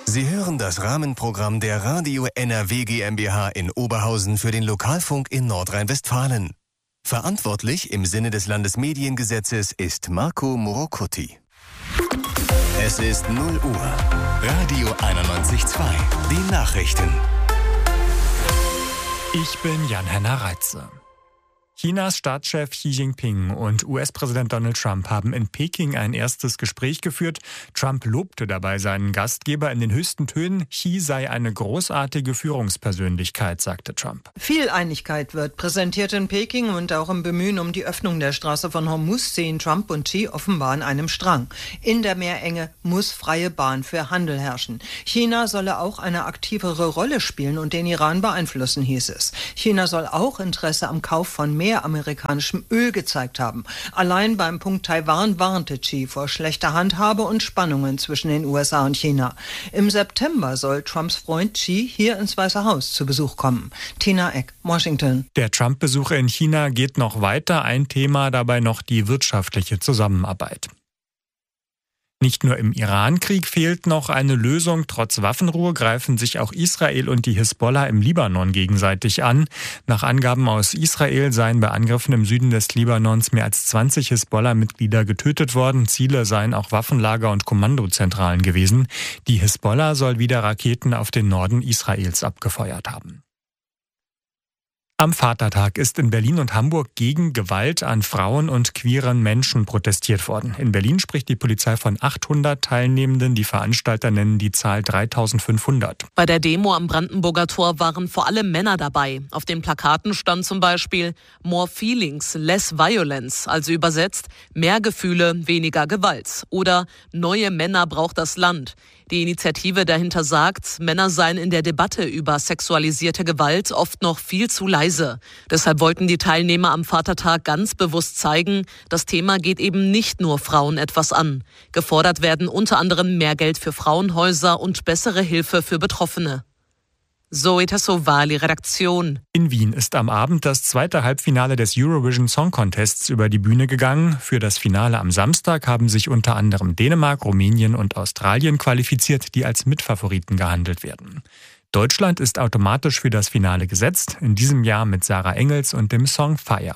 Sie hören das Rahmenprogramm der Radio NRW GmbH in Oberhausen für den Lokalfunk in Nordrhein-Westfalen. Verantwortlich im Sinne des Landesmediengesetzes ist Marco Morocuti. Es ist 0 Uhr. Radio 91.2. Die Nachrichten. Ich bin Jan-Henner Reitze. Chinas Staatschef Xi Jinping und US-Präsident Donald Trump haben in Peking ein erstes Gespräch geführt. Trump lobte dabei seinen Gastgeber in den höchsten Tönen. Xi sei eine großartige Führungspersönlichkeit, sagte Trump. Viel Einigkeit wird präsentiert in Peking und auch im Bemühen um die Öffnung der Straße von Hormuz sehen Trump und Xi offenbar an einem Strang. In der Meerenge muss freie Bahn für Handel herrschen. China solle auch eine aktivere Rolle spielen und den Iran beeinflussen, hieß es. China soll auch Interesse am Kauf von mehr amerikanischem Öl gezeigt haben. Allein beim Punkt Taiwan warnte Xi vor schlechter Handhabe und Spannungen zwischen den USA und China. Im September soll Trumps Freund Xi hier ins Weiße Haus zu Besuch kommen. Tina Eck, Washington. Der Trump-Besuch in China geht noch weiter. Ein Thema dabei noch die wirtschaftliche Zusammenarbeit. Nicht nur im Iran-Krieg fehlt noch eine Lösung. Trotz Waffenruhe greifen sich auch Israel und die Hisbollah im Libanon gegenseitig an. Nach Angaben aus Israel seien bei Angriffen im Süden des Libanons mehr als 20 Hisbollah-Mitglieder getötet worden. Ziele seien auch Waffenlager und Kommandozentralen gewesen. Die Hisbollah soll wieder Raketen auf den Norden Israels abgefeuert haben. Am Vatertag ist in Berlin und Hamburg gegen Gewalt an Frauen und queeren Menschen protestiert worden. In Berlin spricht die Polizei von 800 Teilnehmenden. Die Veranstalter nennen die Zahl 3500. Bei der Demo am Brandenburger Tor waren vor allem Männer dabei. Auf den Plakaten stand zum Beispiel More Feelings, Less Violence, also übersetzt mehr Gefühle, weniger Gewalt. Oder Neue Männer braucht das Land. Die Initiative dahinter sagt, Männer seien in der Debatte über sexualisierte Gewalt oft noch viel zu leise. Deshalb wollten die Teilnehmer am Vatertag ganz bewusst zeigen, das Thema geht eben nicht nur Frauen etwas an. Gefordert werden unter anderem mehr Geld für Frauenhäuser und bessere Hilfe für Betroffene. Zoe Tassovali, Redaktion. In Wien ist am Abend das zweite Halbfinale des Eurovision Song Contests über die Bühne gegangen. Für das Finale am Samstag haben sich unter anderem Dänemark, Rumänien und Australien qualifiziert, die als Mitfavoriten gehandelt werden. Deutschland ist automatisch für das Finale gesetzt, in diesem Jahr mit Sarah Engels und dem Song Fire.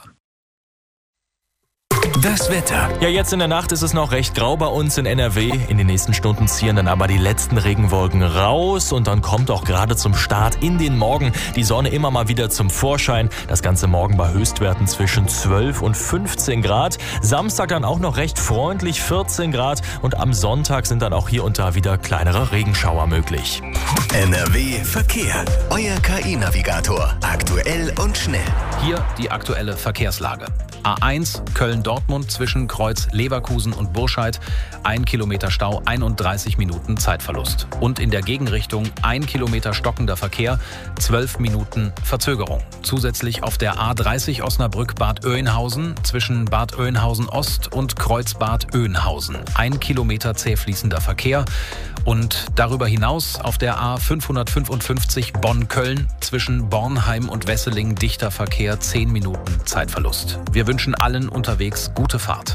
Das Wetter. Ja, jetzt in der Nacht ist es noch recht grau bei uns in NRW. In den nächsten Stunden ziehen dann aber die letzten Regenwolken raus und dann kommt auch gerade zum Start in den Morgen die Sonne immer mal wieder zum Vorschein. Das ganze Morgen bei Höchstwerten zwischen 12 und 15 Grad. Samstag dann auch noch recht freundlich 14 Grad und am Sonntag sind dann auch hier und da wieder kleinere Regenschauer möglich. NRW Verkehr. Euer KI-Navigator. Aktuell und schnell. Hier die aktuelle Verkehrslage. A1 Köln-Dortmund zwischen Kreuz Leverkusen und Burscheid. 1 Kilometer Stau, 31 Minuten Zeitverlust. Und in der Gegenrichtung 1 Kilometer stockender Verkehr, 12 Minuten Verzögerung. Zusätzlich auf der A30 Osnabrück-Bad Oeynhausen zwischen Bad Oeynhausen Ost und Kreuz Bad Oeynhausen. 1 Kilometer zäh fließender Verkehr. Und darüber hinaus auf der A555 Bonn-Köln zwischen Bornheim und Wesseling dichter Verkehr, 10 Minuten Zeitverlust. Wir wünschen allen unterwegs gute Fahrt.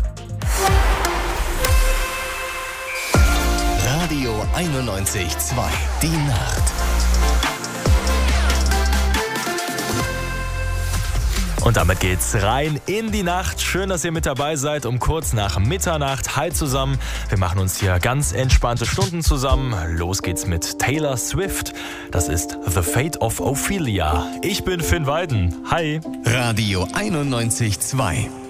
Radio 91.2. Die Nacht. Und damit geht's rein in die Nacht. Schön, dass ihr mit dabei seid um kurz nach Mitternacht. Hi zusammen. Wir machen uns hier ganz entspannte Stunden zusammen. Los geht's mit Taylor Swift. Das ist The Fate of Ophelia. Ich bin Finn Weiden. Hi. Radio 91.2.